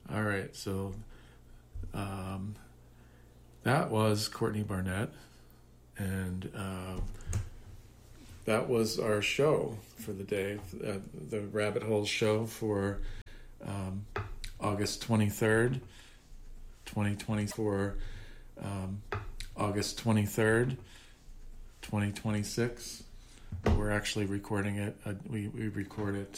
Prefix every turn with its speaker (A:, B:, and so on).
A: All right, so that was Courtney Barnett, and that was our show for the day, the Rabbit Hole show for August 23rd, 2024. August 23rd, 2026. We're actually recording it. We record it